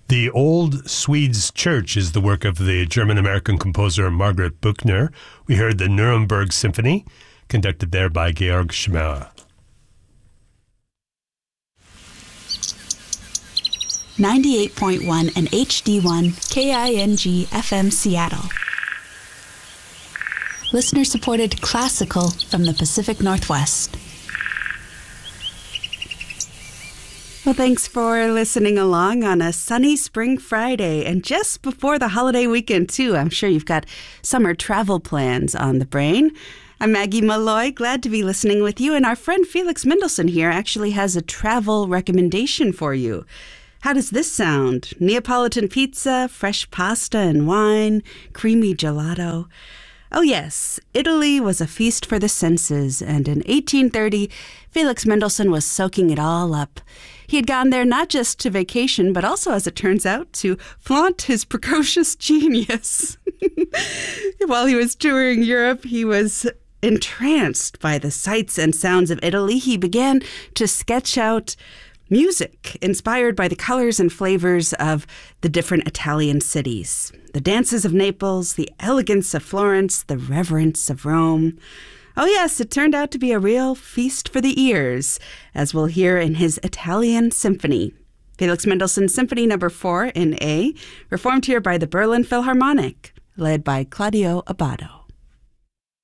The Old Swedes Church is the work of the German-American composer Margaret Buchner. We heard the Nuremberg Symphony, conducted there by Georg Schmerer. 98.1 and HD1 KING FM Seattle. Listener-supported classical from the Pacific Northwest. Well, thanks for listening along on a sunny spring Friday and just before the holiday weekend, too. I'm sure you've got summer travel plans on the brain. I'm Maggie Malloy, glad to be listening with you. And our friend Felix Mendelssohn here actually has a travel recommendation for you. How does this sound? Neapolitan pizza, fresh pasta and wine, creamy gelato. Oh yes, Italy was a feast for the senses, and in 1830, Felix Mendelssohn was soaking it all up. He had gone there not just to vacation, but also, as it turns out, to flaunt his precocious genius. While he was touring Europe, he was entranced by the sights and sounds of Italy. He began to sketch out music inspired by the colors and flavors of the different Italian cities. The dances of Naples, the elegance of Florence, the reverence of Rome. Oh yes, it turned out to be a real feast for the ears, as we'll hear in his Italian Symphony. Felix Mendelssohn Symphony No. 4 in A, performed here by the Berlin Philharmonic, led by Claudio Abbado.